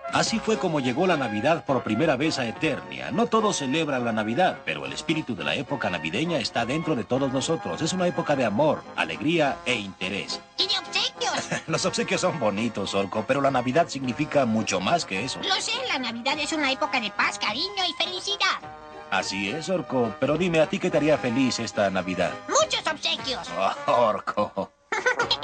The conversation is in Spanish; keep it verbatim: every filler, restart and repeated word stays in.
Así fue como llegó la Navidad por primera vez a Eternia. No todos celebran la Navidad, pero el espíritu de la época navideña está dentro de todos nosotros. Es una época de amor, alegría e interés. ¡Y de obsequios! Los obsequios son bonitos, Orco, pero la Navidad significa mucho más que eso. Lo sé, la Navidad es una época de paz, cariño y felicidad. Así es, Orco, pero dime, ¿a ti qué te haría feliz esta Navidad? ¡Muchos obsequios! Oh, Orco.